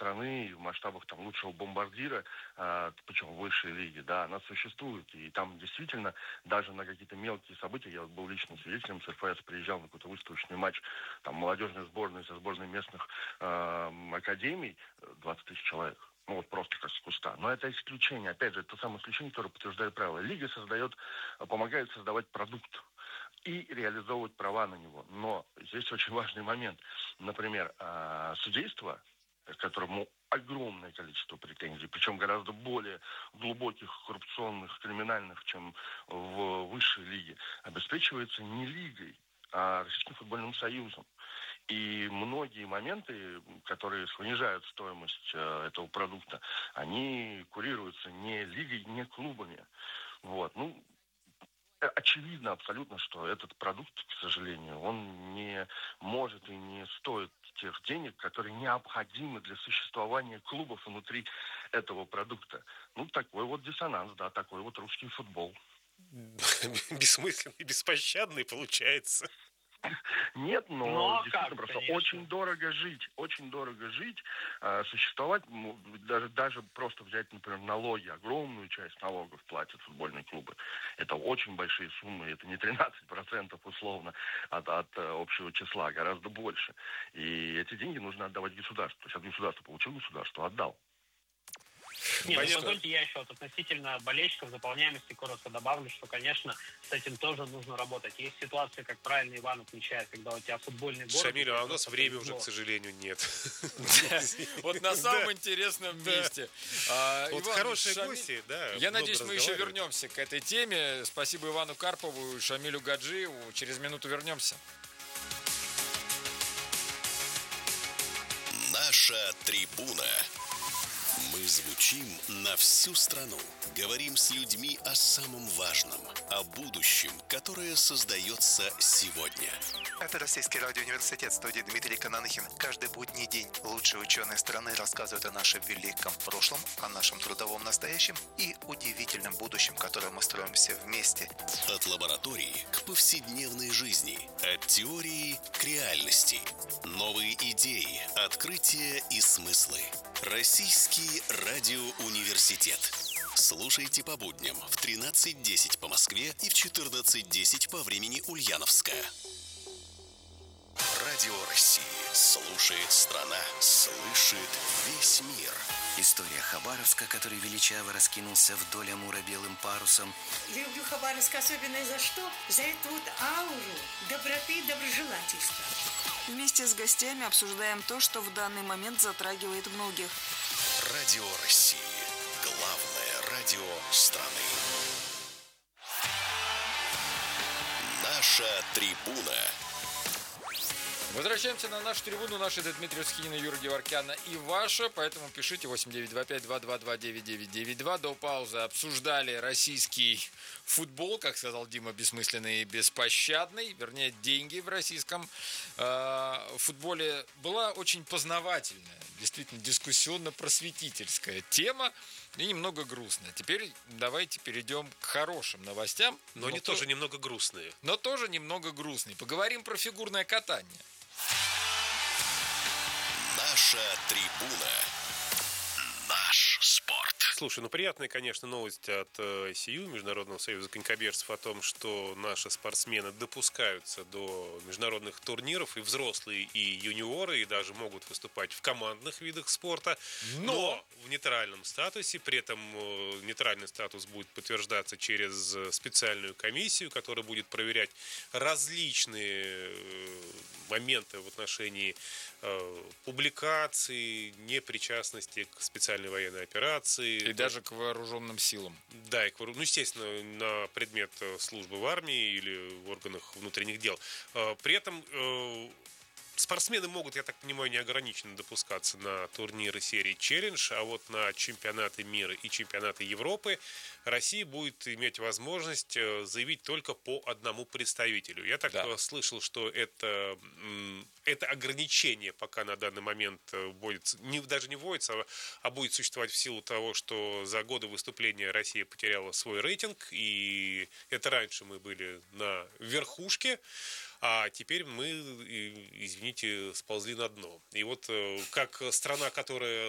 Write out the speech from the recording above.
страны в масштабах там лучшего бомбардира, причем в высшей лиге, да, она существует. И там действительно даже на какие-то мелкие события, я был личным свидетелем, с РФС приезжал на какой-то выставочный матч, там молодежной сборной со сборной местных академий, 20 тысяч человек. Ну, вот просто как с куста. Но это исключение. Опять же, это то самое исключение, которое подтверждает правила. Лига помогает создавать продукт и реализовывать права на него. Но здесь очень важный момент. Например, судейство, к которому огромное количество претензий, причем гораздо более глубоких, коррупционных, криминальных, чем в высшей лиге, обеспечивается не лигой, а Российским футбольным союзом. И многие моменты, которые снижают стоимость этого продукта, они курируются не лигой, не клубами. Вот. Ну, очевидно абсолютно, что этот продукт, к сожалению, он не может и не стоит тех денег, которые необходимы для существования клубов внутри этого продукта. Ну, такой вот диссонанс, да, такой вот русский футбол. Бессмысленный, беспощадный получается. Нет, но действительно просто очень дорого жить, существовать, даже просто взять, например, налоги, огромную часть налогов платят футбольные клубы. Это очень большие суммы, это не 13% условно от общего числа, гораздо больше. И эти деньги нужно отдавать государству. То есть от государства получил, государство отдал. Нет, позвольте, я еще относительно болельщиков, заполняемости коротко добавлю, что, конечно, с этим тоже нужно работать. Есть ситуации, как правильно Иван отмечает, когда у тебя футбольный город... Шамиль, а у нас времени уже, к сожалению, нет. Вот на самом интересном месте. Вот хорошие гости, да. Я надеюсь, мы еще вернемся к этой теме. Спасибо Ивану Карпову и Шамилю Гаджиеву. Через минуту вернемся. Наша трибуна. Мы звучим на всю страну. Говорим с людьми о самом важном, о будущем, которое создается сегодня. Это Российский радиоуниверситет, студии Дмитрий Кананахин. Каждый будний день лучшие ученые страны рассказывают о нашем великом прошлом, о нашем трудовом настоящем и удивительном будущем, которое мы строим все вместе. От лаборатории к повседневной жизни, от теории к реальности. Новые идеи, открытия и смыслы. Российский радиоуниверситет. Слушайте по будням в 13:10 по Москве и в 14:10 по времени Ульяновская. Радио России. Слушает страна, слышит весь мир. История Хабаровска, который величаво раскинулся вдоль Амура белым парусом. Люблю Хабаровск особенно за что? За эту вот ауру доброты и доброжелательства. Вместе с гостями обсуждаем то, что в данный момент затрагивает многих. Радио России. Главное радио страны. Наша трибуна. Возвращаемся на нашу трибуну. Наша это Дмитрий Схинин, Юрий Геворкян и ваша. Поэтому пишите 8925-222-9992. До паузы обсуждали российский футбол, как сказал Дима, бессмысленный и беспощадный. Вернее, деньги в российском футболе. Была очень познавательная, действительно дискуссионно-просветительская тема. И немного грустная. Теперь давайте перейдем к хорошим новостям. Но они тоже немного грустные. Но тоже немного грустные. Поговорим про фигурное катание. Наша трибуна. Наш спорт. Слушай, приятная, конечно, новость от СИЮ, Международного союза конькобежцев, о том, что наши спортсмены допускаются до международных турниров, и взрослые, и юниоры, и даже могут выступать в командных видах спорта, но в нейтральном статусе. При этом нейтральный статус будет подтверждаться через специальную комиссию, которая будет проверять различные моменты в отношении публикации, непричастности к специальной военной операции. И даже к вооруженным силам. Да, естественно, на предмет службы в армии или в органах внутренних дел. При этом спортсмены могут, я так понимаю, неограниченно допускаться на турниры серии «Челлендж», а вот на чемпионаты мира и чемпионаты Европы Россия будет иметь возможность заявить только по одному представителю. Я так слышал, что это ограничение пока на данный момент даже не вводится, а будет существовать в силу того, что за годы выступления Россия потеряла свой рейтинг, и это раньше мы были на верхушке, а теперь мы, извините, сползли на дно. И вот как страна, которая